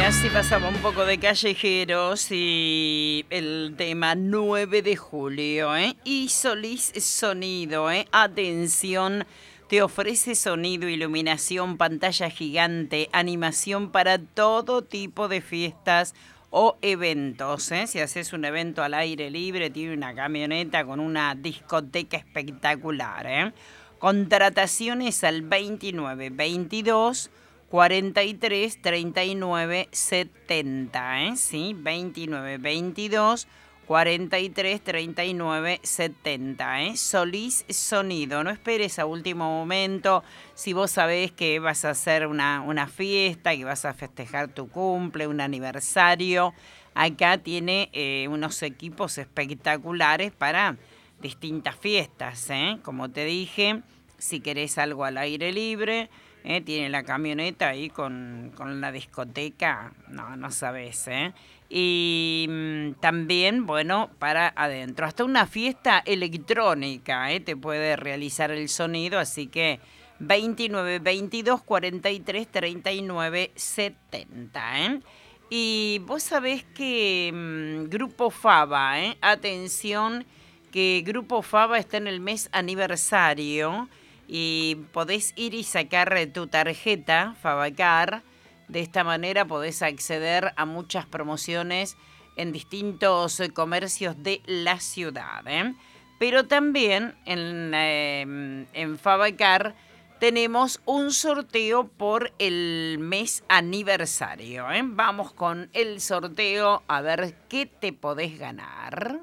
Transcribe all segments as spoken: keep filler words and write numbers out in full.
así pasaba un poco de callejeros y el tema nueve de julio, ¿eh? Y Solís Sonido, ¿eh? Atención, te ofrece sonido, iluminación, pantalla gigante, animación para todo tipo de fiestas o eventos, ¿eh? Si haces un evento al aire libre, tiene una camioneta con una discoteca espectacular, ¿eh? Contrataciones al veintinueve veintidós cuarenta y tres treinta y nueve setenta, ¿eh? Sí, veintinueve veintidós cuarenta y tres treinta y nueve setenta, ¿eh? Solís Sonido, no esperes a último momento. Si vos sabés que vas a hacer una, una fiesta, que vas a festejar tu cumple, un aniversario, acá tiene eh, unos equipos espectaculares para distintas fiestas, ¿eh? Como te dije, si querés algo al aire libre, ¿eh? Tiene la camioneta ahí con, con la discoteca, no, no sabés, ¿eh? Y mmm, también, bueno, para adentro, hasta una fiesta electrónica, ¿eh? Te puede realizar el sonido, así que veintinueve veintidós cuarenta y tres treinta y nueve setenta, ¿eh? Y vos sabés que mmm, Grupo Fava, ¿eh? Atención, que Grupo Fava está en el mes aniversario y podés ir y sacar tu tarjeta Favacar. De esta manera podés acceder a muchas promociones en distintos comercios de la ciudad, ¿eh? Pero también en, eh, en Favacar tenemos un sorteo por el mes aniversario, ¿eh? Vamos con el sorteo a ver qué te podés ganar.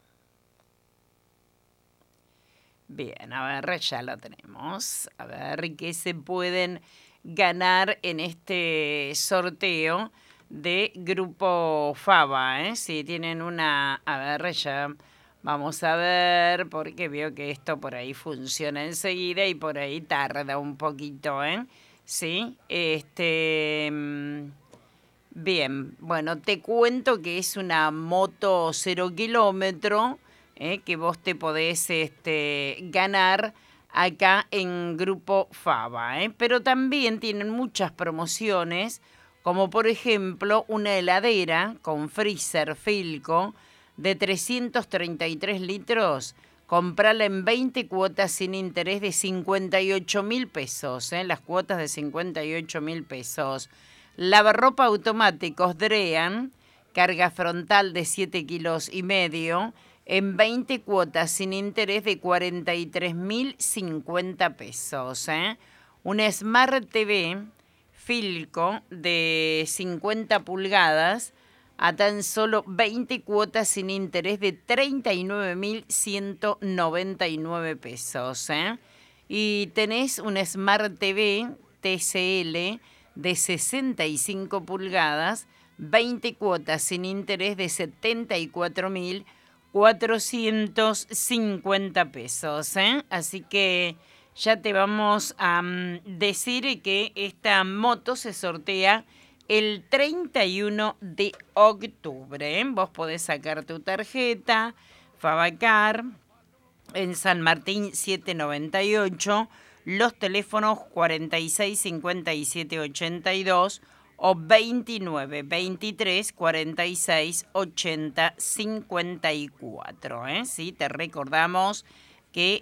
Bien, a ver, ya lo tenemos. A ver qué se pueden ganar en este sorteo de Grupo Fava, ¿eh? Si tienen una... A ver, ya vamos a ver, porque veo que esto por ahí funciona enseguida y por ahí tarda un poquito, ¿eh? Sí, este... Bien, bueno, te cuento que es una moto cero kilómetro, eh, que vos te podés este, ganar acá en Grupo Fava, ¿eh? Pero también tienen muchas promociones, como por ejemplo una heladera con freezer Filco de trescientos treinta y tres litros. Comprala en veinte cuotas sin interés de cincuenta y ocho mil pesos, ¿eh? Las cuotas de cincuenta y ocho mil pesos. Lavarropa automáticos Drean, carga frontal de siete kilos y medio, en veinte cuotas sin interés de cuarenta y tres mil cincuenta pesos, ¿eh? Una Smart T V Filco de cincuenta pulgadas a tan solo veinte cuotas sin interés de treinta y nueve mil ciento noventa y nueve pesos, ¿eh? Y tenés una Smart T V T C L de sesenta y cinco pulgadas, veinte cuotas sin interés de setenta y cuatro mil cuatrocientos cincuenta pesos, ¿eh? Así que ya te vamos a um, decir que esta moto se sortea el treinta y uno de octubre, ¿eh? Vos podés sacar tu tarjeta Favacar en San Martín setecientos noventa y ocho, los teléfonos cuarenta y seis cincuenta y siete ochenta y dos o veintinueve veintitrés cuarenta y seis ochenta cincuenta y cuatro, ¿eh? Sí, te recordamos que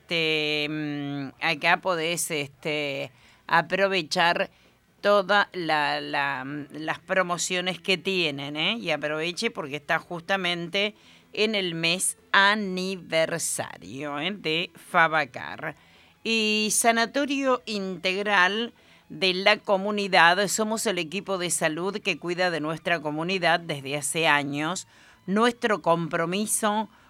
este acá podés este aprovechar todas la, la, las promociones que tienen, ¿eh? Y aproveche porque está justamente en el mes aniversario, ¿eh? De Favacar. Y Sanatorio Integral de la Comunidad, somos el equipo de salud que cuida de nuestra comunidad desde hace años. Nuestro compromiso